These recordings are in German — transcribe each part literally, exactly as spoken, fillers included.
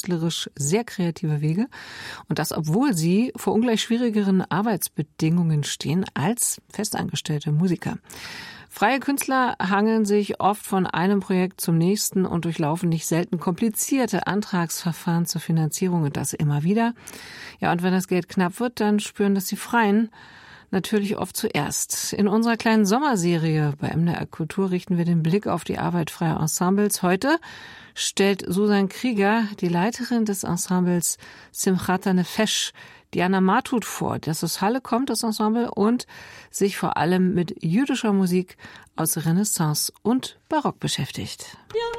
künstlerisch sehr kreative Wege. Und das, obwohl sie vor ungleich schwierigeren Arbeitsbedingungen stehen als festangestellte Musiker. Freie Künstler hangeln sich oft von einem Projekt zum nächsten und durchlaufen nicht selten komplizierte Antragsverfahren zur Finanzierung und das immer wieder. Ja, und wenn das Geld knapp wird, dann spüren das die Freien natürlich oft zuerst. In unserer kleinen Sommerserie bei M D R Kultur richten wir den Blick auf die Arbeit freier Ensembles. Heute stellt Susan Krieger, die Leiterin des Ensembles Simchat HaNefesh, Diana Matut vor, das aus Halle kommt, das Ensemble, und sich vor allem mit jüdischer Musik aus Renaissance und Barock beschäftigt.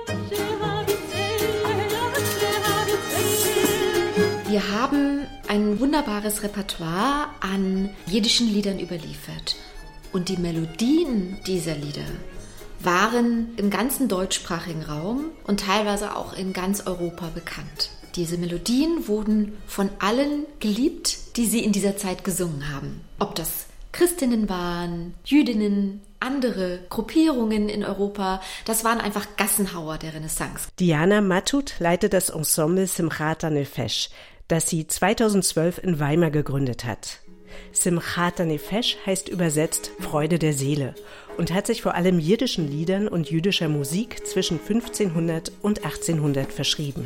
Wir haben ein wunderbares Repertoire an jiddischen Liedern überliefert. Und die Melodien dieser Lieder waren im ganzen deutschsprachigen Raum und teilweise auch in ganz Europa bekannt. Diese Melodien wurden von allen geliebt, die sie in dieser Zeit gesungen haben. Ob das Christinnen waren, Jüdinnen, andere Gruppierungen in Europa, das waren einfach Gassenhauer der Renaissance. Diana Matut leitet das Ensemble Simchat HaNefesh, das sie zweitausendzwölf in Weimar gegründet hat. Simchat HaNefesh heißt übersetzt Freude der Seele und hat sich vor allem jiddischen Liedern und jüdischer Musik zwischen fünfzehnhundert und achtzehnhundert verschrieben.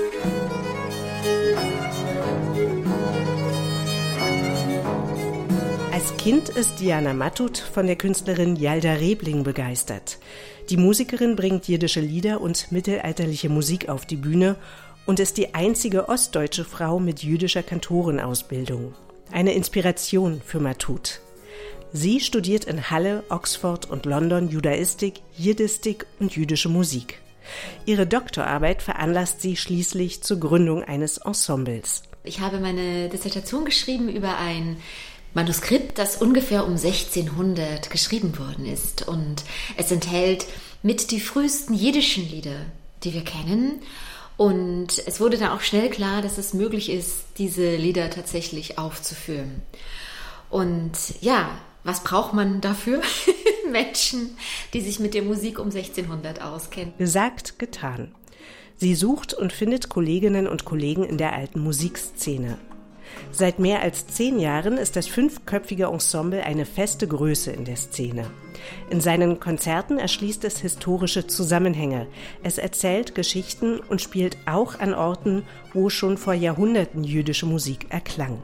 Als Kind ist Diana Matut von der Künstlerin Yalda Rebling begeistert. Die Musikerin bringt jiddische Lieder und mittelalterliche Musik auf die Bühne und ist die einzige ostdeutsche Frau mit jüdischer Kantorenausbildung. Eine Inspiration für Matut. Sie studiert in Halle, Oxford und London Judaistik, Jiddistik und jüdische Musik. Ihre Doktorarbeit veranlasst sie schließlich zur Gründung eines Ensembles. Ich habe meine Dissertation geschrieben über ein Manuskript, das ungefähr um sechzehnhundert geschrieben worden ist. Und es enthält mit die frühesten jiddischen Lieder, die wir kennen. Und es wurde dann auch schnell klar, dass es möglich ist, diese Lieder tatsächlich aufzuführen. Und ja, was braucht man dafür? Menschen, die sich mit der Musik um sechzehnhundert auskennen. Gesagt, getan. Sie sucht und findet Kolleginnen und Kollegen in der alten Musikszene. Seit mehr als zehn Jahren ist das fünfköpfige Ensemble eine feste Größe in der Szene. In seinen Konzerten erschließt es historische Zusammenhänge. Es erzählt Geschichten und spielt auch an Orten, wo schon vor Jahrhunderten jüdische Musik erklang.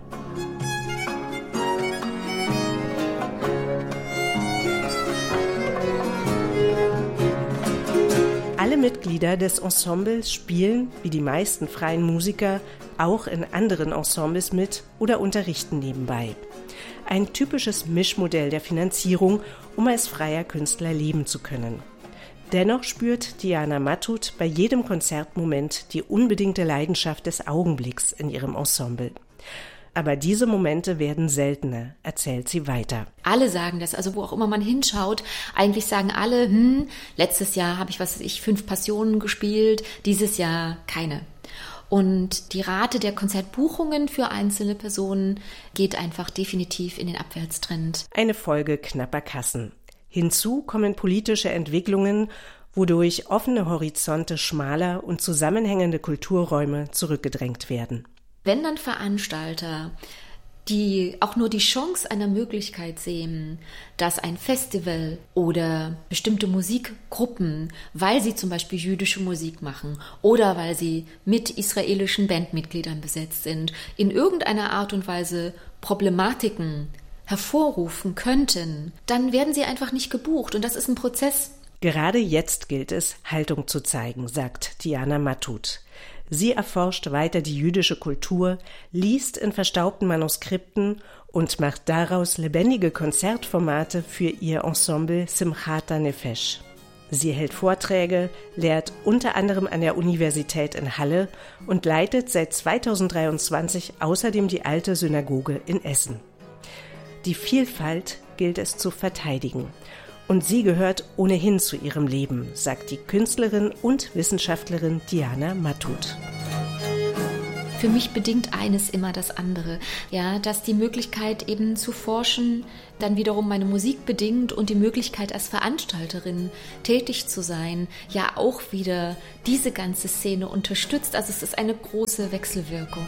Alle Mitglieder des Ensembles spielen, wie die meisten freien Musiker, auch in anderen Ensembles mit oder unterrichten nebenbei. Ein typisches Mischmodell der Finanzierung, um als freier Künstler leben zu können. Dennoch spürt Diana Matut bei jedem Konzertmoment die unbedingte Leidenschaft des Augenblicks in ihrem Ensemble. Aber diese Momente werden seltener, erzählt sie weiter. Alle sagen das, also wo auch immer man hinschaut, eigentlich sagen alle, hm, letztes Jahr habe ich, was weiß ich, fünf Passionen gespielt, dieses Jahr keine. Und die Rate der Konzertbuchungen für einzelne Personen geht einfach definitiv in den Abwärtstrend. Eine Folge knapper Kassen. Hinzu kommen politische Entwicklungen, wodurch offene Horizonte schmaler und zusammenhängende Kulturräume zurückgedrängt werden. Wenn dann Veranstalter, die auch nur die Chance einer Möglichkeit sehen, dass ein Festival oder bestimmte Musikgruppen, weil sie zum Beispiel jüdische Musik machen oder weil sie mit israelischen Bandmitgliedern besetzt sind, in irgendeiner Art und Weise Problematiken hervorrufen könnten, dann werden sie einfach nicht gebucht. Und das ist ein Prozess. Gerade jetzt gilt es, Haltung zu zeigen, sagt Diana Matut. Sie erforscht weiter die jüdische Kultur, liest in verstaubten Manuskripten und macht daraus lebendige Konzertformate für ihr Ensemble Simchat HaNefesh. Sie hält Vorträge, lehrt unter anderem an der Universität in Halle und leitet seit zweitausenddreiundzwanzig außerdem die alte Synagoge in Essen. Die Vielfalt gilt es zu verteidigen. Und sie gehört ohnehin zu ihrem Leben, sagt die Künstlerin und Wissenschaftlerin Diana Matut. Für mich bedingt eines immer das andere. Ja, dass die Möglichkeit eben zu forschen dann wiederum meine Musik bedingt und die Möglichkeit als Veranstalterin tätig zu sein, ja auch wieder diese ganze Szene unterstützt. Also es ist eine große Wechselwirkung.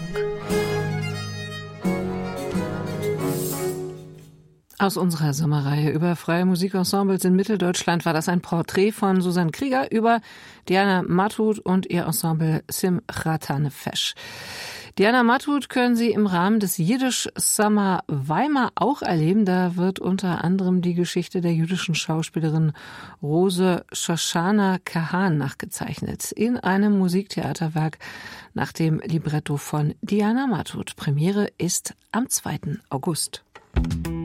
Aus unserer Sommerreihe über freie Musikensembles in Mitteldeutschland war das ein Porträt von Susanne Krieger über Diana Mattut und ihr Ensemble Simchat Nefesh. Diana Mattut können Sie im Rahmen des Jiddisch Summer Weimar auch erleben. Da wird unter anderem die Geschichte der jüdischen Schauspielerin Rose Shoshana Kahan nachgezeichnet in einem Musiktheaterwerk nach dem Libretto von Diana Mattut. Premiere ist am zweiten August.